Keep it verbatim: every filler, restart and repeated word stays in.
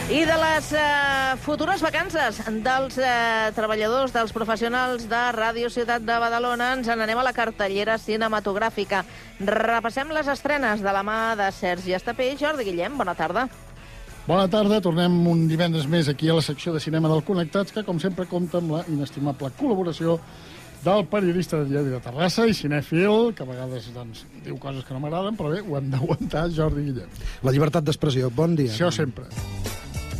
I de les eh, futures vacances dels eh, treballadors, dels professionals de Ràdio Ciutat de Badalona, ens n'anem a la cartellera cinematogràfica. Repassem les estrenes de la mà de Sergi Estapé. Jordi Guillem, bona tarda. Bona tarda, tornem un divendres més aquí a la secció de cinema del Connectats, que com sempre compta amb la inestimable col·laboració del periodista de Diari de Terrassa i cinèfil, que a vegades doncs, diu coses que no m'agraden, però bé, ho hem d'aguantar, Jordi Guillem. La llibertat d'expressió, bon dia. Això sempre.